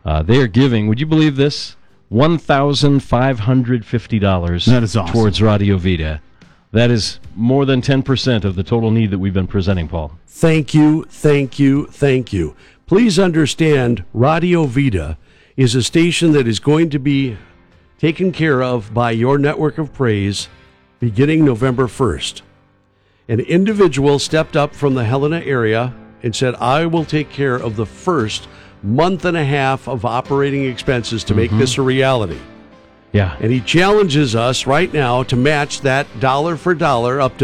They are giving, would you believe this, $1,550 that is awesome. towards Radio Vida. That is more than 10% of the total need that we've been presenting, Paul. Thank you, thank you, thank you. Please understand, Radio Vida is a station that is going to be taken care of by your network of praise beginning November 1st. An individual stepped up from the Helena area and said, I will take care of the first month and a half of operating expenses to make this a reality. Yeah. And he challenges us right now to match that dollar for dollar up to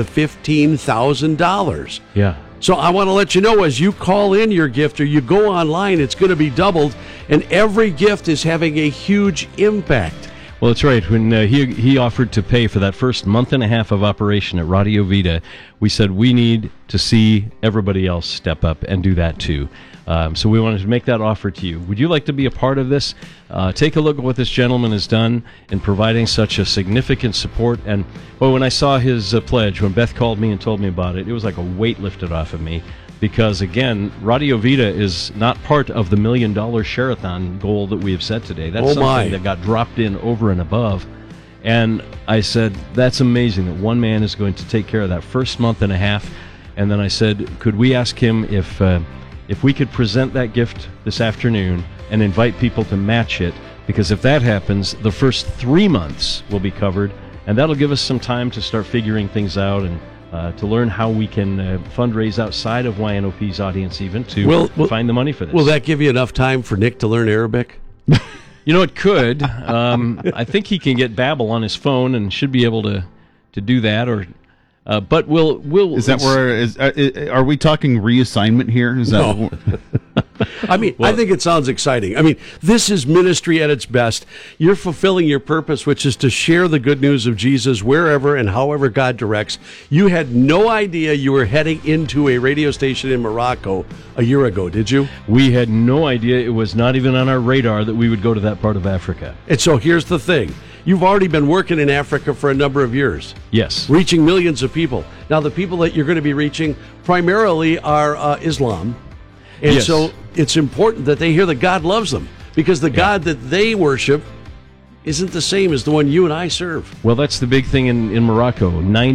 $15,000. Yeah. So I want to let you know, as you call in your gift or you go online, it's going to be doubled, and every gift is having a huge impact. Well, that's right. When he offered to pay for that first month and a half of operation at Radio Vida, we said we need to see everybody else step up and do that too. So we wanted to make that offer to you. Would you like to be a part of this? Take a look at what this gentleman has done in providing such a significant support. And when I saw his pledge, when Beth called me and told me about it, it was like a weight lifted off of me. Because, again, Radio Vida is not part of the $1 million share-a-thon goal that we have set today. That's something that got dropped in over and above. And I said, that's amazing that one man is going to take care of that first month and a half. And then I said, could we ask him if we could present that gift this afternoon and invite people to match it? Because if that happens, the first 3 months will be covered. And that'll give us some time to start figuring things out and to learn how we can fundraise outside of YNOP's audience even to find the money for this. Will that give you enough time for Nick to learn Arabic? You know, it could. I think he can get Babbel on his phone and should be able to do that. But we'll. Is that are we talking reassignment here? Is that? No. I mean, I think it sounds exciting. I mean, this is ministry at its best. You're fulfilling your purpose, which is to share the good news of Jesus wherever and however God directs. You had no idea you were heading into a radio station in Morocco a year ago, did you? We had no idea. It was not even on our radar that we would go to that part of Africa. And so here's the thing. You've already been working in Africa for a number of years. Yes. Reaching millions of people. Now, the people that you're going to be reaching primarily are Islam. And so it's important that they hear that God loves them, because the God that they worship isn't the same as the one you and I serve. Well, that's the big thing in Morocco.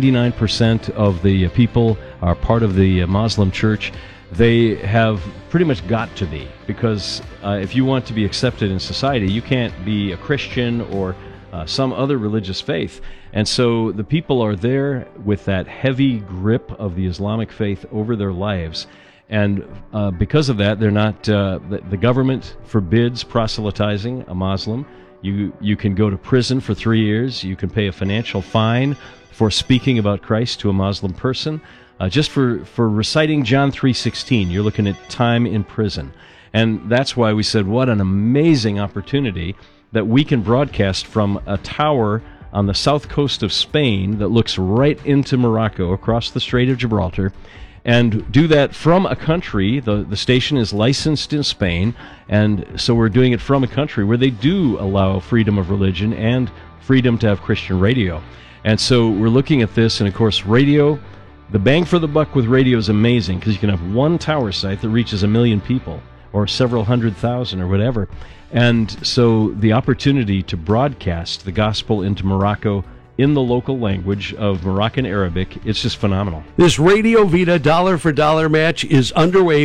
99% of the people are part of the Muslim church. They have pretty much got to be, because if you want to be accepted in society, you can't be a Christian or some other religious faith. And so the people are there with that heavy grip of the Islamic faith over their lives. And because of that, they're not. The government forbids proselytizing a Muslim. You can go to prison for 3 years. You can pay a financial fine for speaking about Christ to a Muslim person. Just for reciting John 3:16, you're looking at time in prison. And that's why we said, what an amazing opportunity that we can broadcast from a tower on the south coast of Spain that looks right into Morocco across the Strait of Gibraltar. And do that from a country. The station is licensed in Spain, and so we're doing it from a country where they do allow freedom of religion and freedom to have Christian radio. And so we're looking at this, and of course radio, the bang for the buck with radio is amazing, because you can have one tower site that reaches 1 million people, or several 100,000 or whatever. And so the opportunity to broadcast the gospel into Morocco in the local language of Moroccan Arabic, it's just phenomenal. This Radio Vida dollar for dollar match is underway,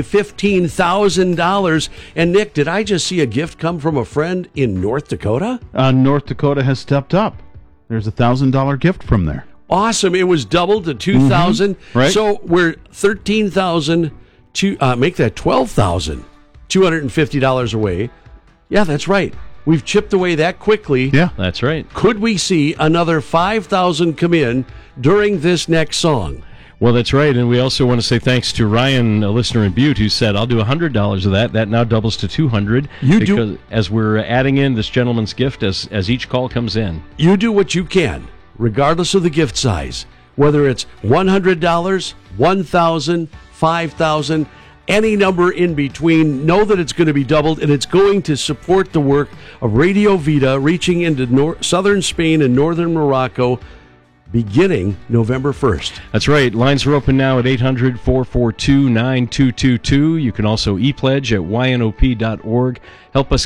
$15,000. And Nick, did I just see a gift come from a friend in North Dakota? North Dakota has stepped up. There's a $1,000 gift from there. Awesome. It was doubled to $2,000. Right. So we're $13,000 to make that $12,250 away. Yeah, that's right. We've chipped away that quickly. Yeah, that's right. Could we see another 5,000 come in during this next song? Well, that's right. And we also want to say thanks to Ryan, a listener in Butte, who said, I'll do $100 of that. That now doubles to $200. As we're adding in this gentleman's gift as each call comes in. You do what you can, regardless of the gift size. Whether it's $100, $1,000, $5,000, any number in between, know that it's going to be doubled, and it's going to support the work of Radio Vida reaching into southern Spain and northern Morocco beginning November 1st. That's right. Lines are open now at 800-442-9222. You can also e-pledge at ynop.org. Help us